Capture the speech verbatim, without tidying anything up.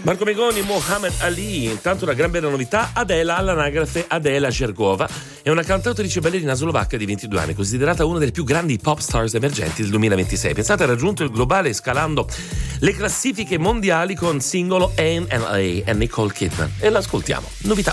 Marco Megoni, Muhammad Ali. Intanto una gran bella novità: Adela all'anagrafe Adela Gergova è una cantautrice ballerina slovacca di ventidue anni, considerata una delle più grandi pop stars emergenti del duemilaventisei. Pensate, ha raggiunto il globale scalando le classifiche mondiali con singolo N and A e Nicole Kidman. E l'ascoltiamo. Novità.